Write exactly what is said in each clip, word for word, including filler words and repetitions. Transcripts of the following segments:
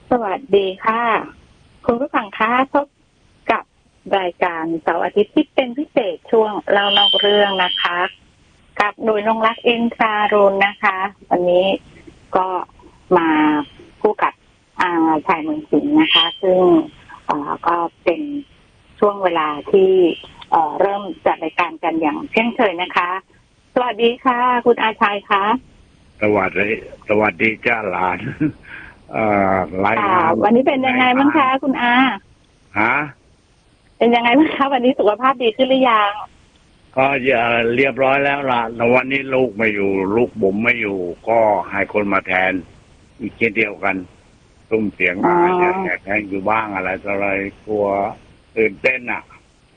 สวัสดีค่ะคุณผู้ฟังคะพบกับรายการเสาร์อาทิตย์ที่เป็นพิเศษช่วงเล่านอกเรื่องนะคะกับหน่วยนงรักเอ็นทรารุณนะคะวันนี้ก็มาคู่กับอาชายเมืองสิงห์นะคะซึ่งก็เป็นช่วงเวลาที่เริ่มจัดรายการกันอย่างเช่นเคยนะคะสวัสดีค่ะคุณอาชัยคะสวัสดีสวัสดีจ้าหลานเอ่อรายงานวันนี้เป็นยังไงบ้างคะคุณอาฮะเป็นยังไงบ้างคะวันนี้สุขภาพดีขึ้นหรือยังก็เรียบร้อยแล้วล่ะแล้ววันนี้ลูกไม่อยู่ลูกบุ๋มไม่อยู่ก็ให้คนมาแทนอีกเช่นเดียวกันตุ้มเสียงอาจจะแทนอยู่บ้างอะไรต่ออะไรกลัวตื่นเต้นอ่ะ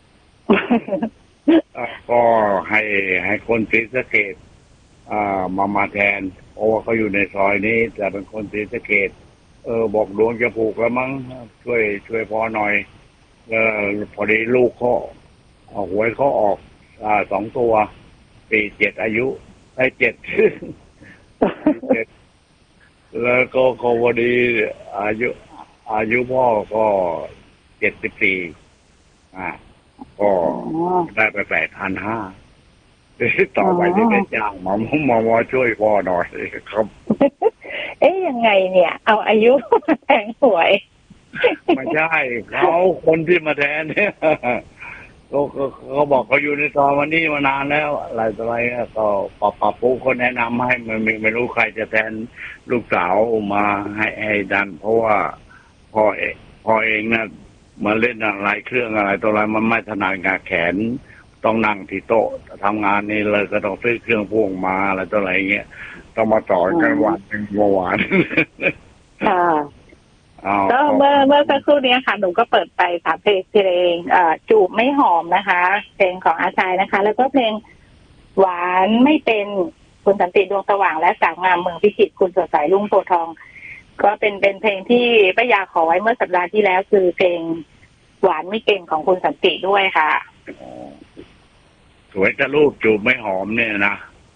ก็ให้ให้คนศรีสะเกษมามาแทนเพราะว่าเขาอยู่ในซอยนี้แต่เป็นคนศรีสะเกษเออบอกดวงจะผูกแล้วมั้งช่วยช่วยพอหน่อยเออพอดีลูกเขาเอาหวยเขาออกอ่าสองตัวปีเจ็ดอายุได้เจ็ดเจ็ดแล้วก็ก็พอดีอายุอายุพ่อก็เจ็ดสิบสี่อ่าก็ได้ไปแปดพันห้าต่อไปจะได้จ้างหมอหมอมาช่วยพ่อหน่อยครับเอ๊ยยังไงเนี่ยเอาอายุมาแทงหวยไม่ใช่เขาคนที่มาแทนเนี่ยเขาเขาบอกเขาอยู่ในซอยวันนี้มานานแล้วอะไรต่ออะไรก็ปรับปรับปุ๊เขาแนะนำให้มันไม่รู้ใครจะแทนลูกสาวมาให้ให้ดันเพราะว่าพ่อเองพ่อเองนะมาเล่นอะไรเครื่องอะไรตัวอะไรมันไม่ถนัดงานแขนต้องนั่งที่โต๊ะทำงานนี่เลยก็ต้องซื้อเครื่องพ่วงมาอะไรตัวอะไรเงี้ยต้องมาสอนกันวันหนึ่งเมื่อวานค่ะก็เมื่อเมื่อสักครู่นี้ค่ะหนูก็เปิดไปสามเพลงเพลงจูบไม่หอมนะคะเพลงของอาชัยนะคะแล้วก็เพลงหวานไม่เป็นคุณสันติดวงสว่างและสาวงามเมืองพิจิตรคุณสดใสรุ่งโพทองก็เป็นเป็นเพลงที่ป้ายาขอไว้เมื่อสัปดาห์ที่แล้วคือเพลงหวานไม่เป็นของคุณสันติด้วยค่ะสวยจะรูปจูบไม่หอมเนี่ยนะ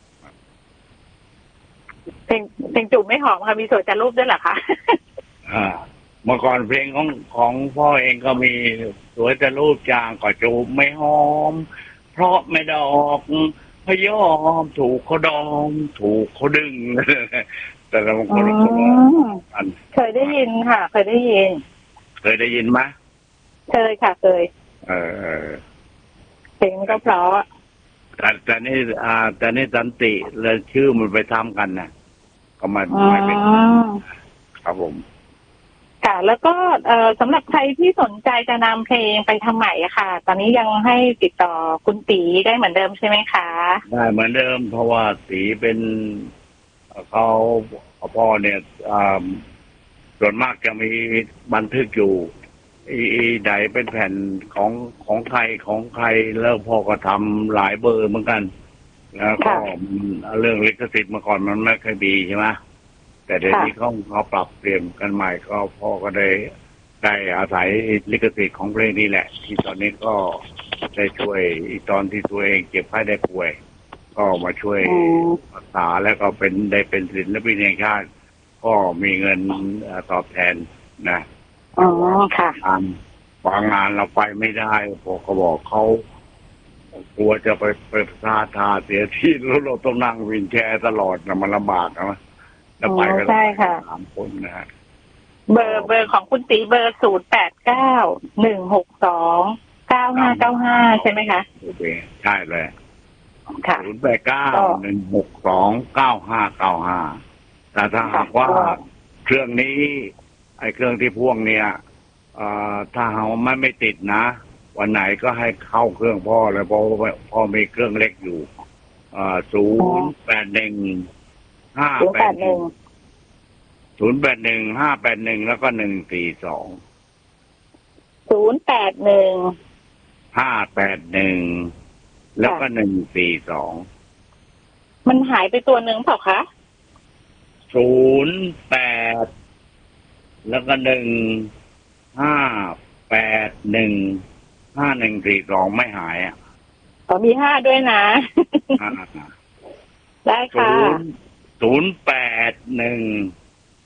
เพลงเพลงจูบไม่หอมค่ะมีสวยจะรูปด้วยเหรอคะอ่าเมื่อก่อนเพลงของของพ่อเองก็มีสวยจะรูปจางก็จูบไม่หอมเพราะไม่ดอกพยอมถูกเขาดองถูกเขาดึงแต่ละคนละคนเคยได้ยินค่ะเคยได้ยินเคยได้ยินไหมเคยค่ะเคยเออเพลงก็เพราะแต่แต่นี่อ่าแต่นี่สันติเลยชื่อมันไปทำกันนะก็มาไม่เป็นครับผมค่ะแล้วก็เอ่อสำหรับใครที่สนใจจะนำเพลงไปทำใหม่ค่ะตอนนี้ยังให้ติดต่อคุณตีได้เหมือนเดิมใช่ไหมคะได้เหมือนเดิมเพราะว่าตีเป็นเขาพ่อเนี่ยส่วนมากจะมีบันทึกอยู่อีใดเป็นแผ่นของของใครของใครแล้วพ่อก็ทำหลายเบอร์เหมือนกันแล้วก็เรื่องลิขสิทธิ์เมื่อก่อนมันไม่เคยมีใช่ไหมแต่เดี๋ยวนี้เขาเขาปรับเปลี่ยนกันใหม่ก็พ่อก็ได้ได้อาศัยลิขสิทธิ์ของเพลงนี้แหละที่ตอนนี้ก็ได้ช่วยตอนที่ตัวเองเจ็บไข้ได้ป่วยก็มาช่วยรักษาแล้วก็เป็นได้เป็นศิลปินแห่งชาติก็มีเงินตอบแทนนะอ๋อค่ะบางงานเราไปไม่ได้พอเขาบอกเขากลัวจะไปไปพลาดท่าเสียที่แล้วเราต้องนั่งวินแชร์ตลอดนะมันลำบากนะแล้วไปก็ต้องสามคนนะฮะเบอร์เบอร์ของคุณตีเบอร์ศูนย์แปดเก้าหนึ่งหกสองเก้าห้าเก้าห้าใช่ไหมคะโอเคใช่เลยค่ะศูนย์แปดเก้าหนึ่งหกสองเก้าห้าเก้าห้าแต่ถ้าหากว่าเครื่องนี้ไอ้เครื่องที่พ่วงเนี่ยถ้าเราไม่ไม่ติดนะวันไหนก็ให้เข้าเครื่องพ่อเลยเพราะพ่อมีเครื่องเล็กอยู่ศูนย์แปดหนึ่งห้าแปดหนึ่งศูนย์แปดหนึ่งห้าแปดหนึ่งแล้วก็หนึ่งสี่สองศูนย์แปดหนึ่งห้าแปดหนึ่งแล้วก็หนึ่งสี่สองมันหายไปตัวหนึ่งเปล่าคะศูนย์แปดแล้วก็หนึ่งห้าแปดหนึ่งห้าหนึ่งสี่สองไม่หายอ่ะอ๋อมีห้าด้วยนะได้ค่ะศูนย์แปดหนึ่ง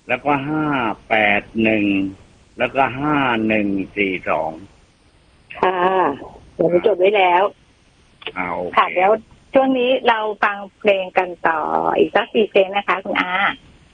แล้วก็ห้าแปดหนึ่งแล้วก็ห้าหนึ่งสี่สองค่ะเดี๋ยวจดไว้แล้วเอาค่ะเดี๋ยวช่วงนี้เราฟังเพลงกันต่ออีกสักสี่เพลงนะคะคุณอา